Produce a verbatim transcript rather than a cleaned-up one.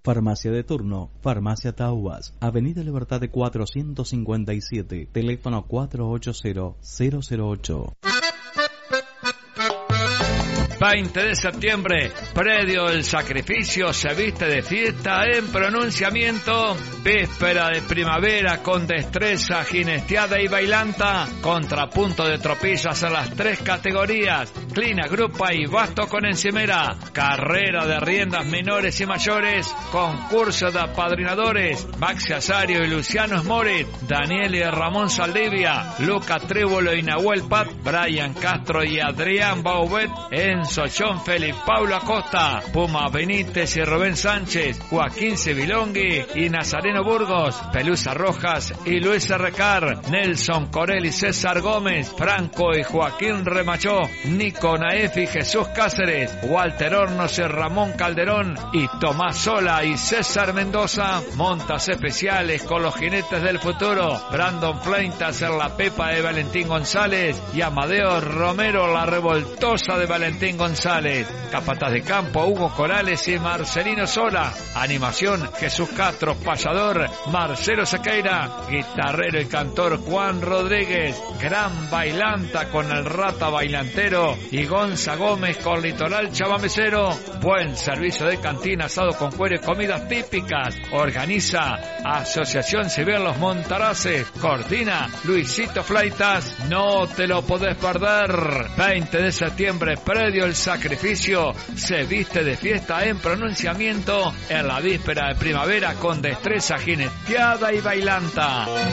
Farmacia de turno, Farmacia Tauas, Avenida Libertad de cuatrocientos cincuenta y siete, teléfono cuatro ocho cero, cero cero ocho. veinte de septiembre, predio El Sacrificio se viste de fiesta en pronunciamiento, víspera de primavera con destreza jinesteada y bailanta, contrapunto de tropillas en las tres categorías, clina, grupa y basto con encimera, carrera de riendas menores y mayores, concurso de apadrinadores, Maxi Azario y Luciano Smorit, Daniel y Ramón Saldivia, Luca Trébulo y Nahuel Pat, Brian Castro y Adrián Baubet, Enzo John Félix, Paulo Acosta, Puma Benítez y Rubén Sánchez, Joaquín Civilongui y Nazareno Burgos, Pelusa Rojas y Luis Recar, Nelson Corel y César Gómez, Franco y Joaquín Remachó, Nico Naef y Jesús Cáceres, Walter Hornos y Ramón Calderón y Tomás Sola y César Mendoza, montas especiales con los jinetes del futuro, Brandon Fleintas en la Pepa de Valentín González y Amadeo Romero la revoltosa de Valentín González, capataz de campo Hugo Corales y Marcelino Sola, animación Jesús Castro, payador Marcelo Sequeira, guitarrero y cantor Juan Rodríguez, gran bailanta con el Rata Bailantero y Gonza Gómez con Litoral Chabamecero, buen servicio de cantina, asado con cuero y comidas típicas, organiza Asociación Civil Los Montaraces, coordina Luisito Flaitas, no te lo podés perder. veinte de septiembre, predio El Sacrificio se viste de fiesta en pronunciamiento en la víspera de primavera con destreza jineteada y bailanta.